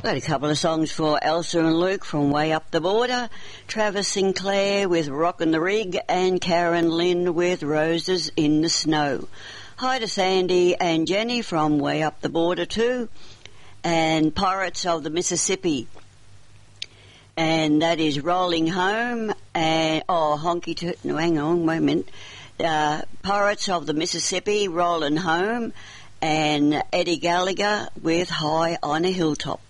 Got a couple of songs for Elsa and Luke from Way Up the Border, Travis Sinclair with Rockin' the Rig, and Karen Lynn with Roses in the Snow. Hi to Sandy and Jenny from Way Up the Border too, and Pirates of the Mississippi. And that is Rolling Home, and, hang on, wait a minute. Pirates of the Mississippi, Rolling Home, and Eddie Gallagher with High on a Hilltop.